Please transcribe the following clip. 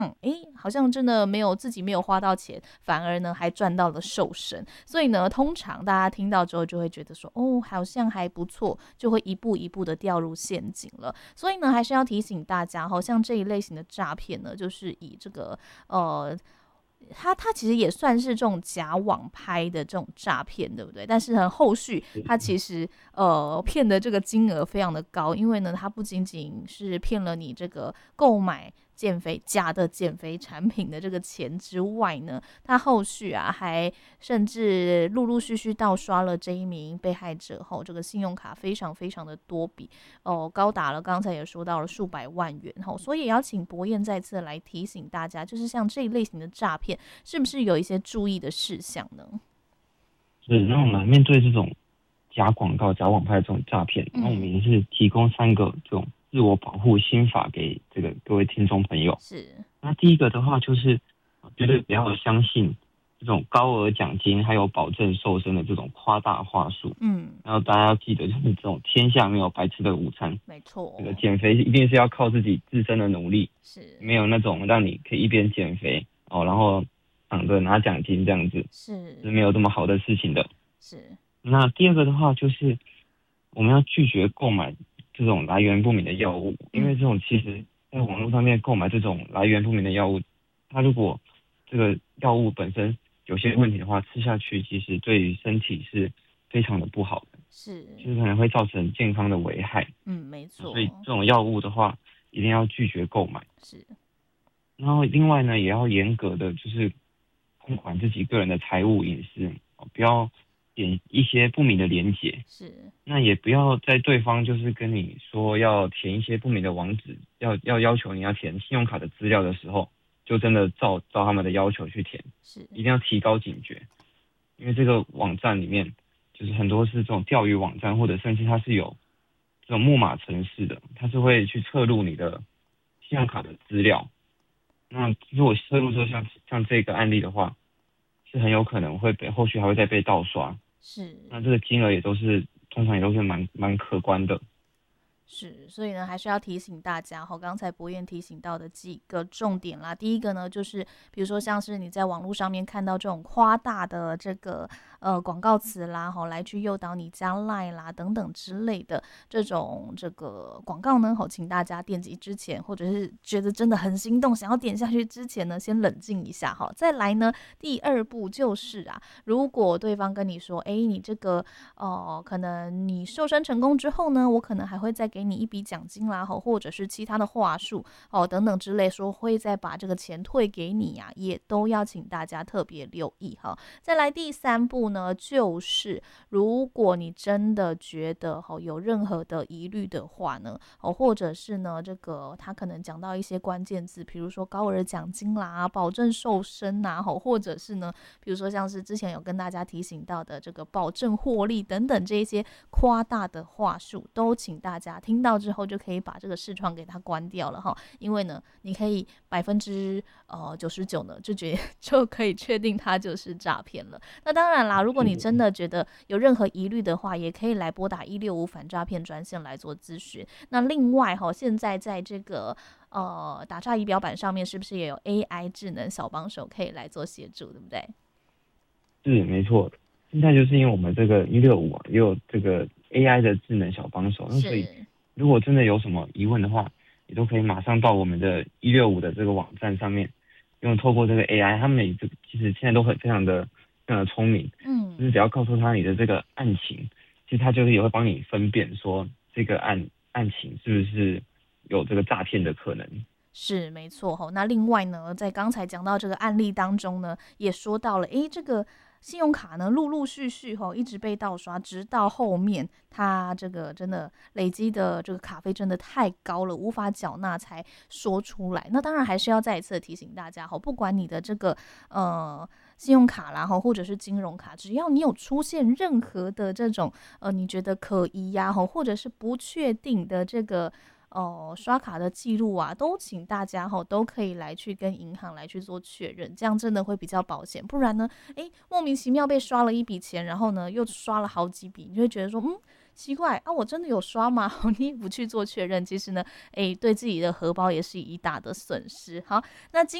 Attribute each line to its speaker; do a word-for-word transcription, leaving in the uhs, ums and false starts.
Speaker 1: 诶，好像真的没有自己没有花到钱，反而呢还赚到了瘦身。所以呢，通常大家听到之后就会觉得说，哦，好像还不错，就会一步一步的掉入陷阱了。所以呢，还是要提醒大家，好像这一类型的诈骗呢，就是以这个呃。它它其实也算是这种假网拍的这种诈骗，对不对？但是呢，后续它其实呃骗的这个金额非常的高，因为呢，它不仅仅是骗了你这个购买减肥假的减肥产品的这个钱之外呢，它后续啊还甚至陆陆续续盗刷了这一名被害者后，这个信用卡非常非常的多笔哦，高达了刚才也说到了数百万元吼，所以也要请博彦再次来提醒大家，就是像这一类型的诈骗，是不是有一些注意的事项呢？
Speaker 2: 是，那我们面对这种假广告、假网拍这种诈骗，那我们
Speaker 1: 嗯，
Speaker 2: 也是提供三个这种自我保护心法给这个各位听众朋友。
Speaker 1: 是，
Speaker 2: 那第一个的话就是，绝对不要相信这种高额奖金还有保证瘦身的这种夸大话术。
Speaker 1: 嗯，
Speaker 2: 然后大家要记得，就是这种天下没有白吃的午餐，
Speaker 1: 没错
Speaker 2: 这个
Speaker 1: 哦，
Speaker 2: 减肥一定是要靠自己自身的努力，
Speaker 1: 是
Speaker 2: 没有那种让你可以一边减肥哦，然后躺着拿奖金这样子，是
Speaker 1: 是
Speaker 2: 没有这么好的事情的。
Speaker 1: 是，
Speaker 2: 那第二个的话，就是我们要拒绝购买这种来源不明的药物，因为
Speaker 1: 嗯，
Speaker 2: 这种其实在网络上面购买这种来源不明的药物，它如果这个药物本身有些问题的话，吃下去其实对于身体是非常的不好的，就
Speaker 1: 是，
Speaker 2: 是可能会造成健康的危害。
Speaker 1: 嗯，没
Speaker 2: 所以
Speaker 1: 错，
Speaker 2: 这种药物的话，一定要拒绝购买。
Speaker 1: 是，
Speaker 2: 然后另外呢，也要严格的就是控管自己个人的财务隐私，哦不要点一些不明的连结。
Speaker 1: 是
Speaker 2: 那也不要在对方就是跟你说要填一些不明的网址，要要要求你要填信用卡的资料的时候，就真的照照他们的要求去填，
Speaker 1: 是，
Speaker 2: 一定要提高警觉，因为这个网站里面就是很多是这种钓鱼网站，或者甚至它是有这种木马程式的，它是会去测录你的信用卡的资料。那如果摄入说像像这个案例的话，是很有可能会被后续还会再被盗刷，
Speaker 1: 是。
Speaker 2: 那这个金额也都是通常也都是蛮蛮可观的。
Speaker 1: 是，所以呢，还是要提醒大家哈，刚才博彦提醒到的几个重点啦。第一个呢，就是比如说像是你在网络上面看到这种夸大的这个呃广告词啦，哈，来去诱导你加 Line 啦等等之类的这种这个广告呢，好，请大家点击之前，或者是觉得真的很心动，想要点下去之前呢，先冷静一下哈。再来呢，第二步就是啊，如果对方跟你说，哎，你这个哦，可能你瘦身成功之后呢，我可能还会再给你一笔奖金啦，或者是其他的话术哦等等之类，说会再把这个钱退给你呀、啊，也都要请大家特别留意哈。再来第三步呢，就是如果你真的觉得哈有任何的疑虑的话呢，哦或者是呢这个他可能讲到一些关键字，比如说高额奖金啦、保证瘦身呐，或者是呢，比如说像是之前有跟大家提醒到的这个保证获利等等这一些夸大的话术，都请大家听到之后就可以把这个视窗给它关掉了哈，因为呢，你可以百分之呃九十九呢就觉就可以确定它就是诈骗了。那当然啦，如果你真的觉得有任何疑虑的话，也可以来拨打一六五反诈骗专线来做咨询。那另外哈，现在在这个呃打诈仪表板上面，是不是也有 A I 智能小帮手可以来做协助，对不对？
Speaker 2: 是没错的。现在就是因为我们这个一六五啊，也有这个 A I 的智能小帮手，那所以
Speaker 1: 是，
Speaker 2: 如果真的有什么疑问的话，也都可以马上到我们的一六五的这个网站上面，用透过这个 A I，他们也这个其实现在都很非常的非常的聪明，就是
Speaker 1: 嗯。
Speaker 2: 只要告诉他你的这个案情，其实他就是也会帮你分辨说这个案案情是不是有这个诈骗的可能。
Speaker 1: 是没错吼，那另外呢，在刚才讲到这个案例当中呢，也说到了，诶，这个信用卡呢，陆陆续续吼一直被盗刷，直到后面它这个真的累积的这个卡费真的太高了，无法缴纳才说出来。那当然还是要再一次提醒大家吼，不管你的这个呃信用卡啦吼，或者是金融卡，只要你有出现任何的这种呃你觉得可疑呀吼，或者是不确定的这个。哦，刷卡的记录啊，都请大家吼都可以来去跟银行来去做确认，这样真的会比较保险。不然呢，诶，莫名其妙被刷了一笔钱，然后呢又刷了好几笔，你就会觉得说，嗯， 奇怪啊，我真的有刷吗？你也不去做确认，其实呢，哎，对自己的荷包也是一大的损失。好，那今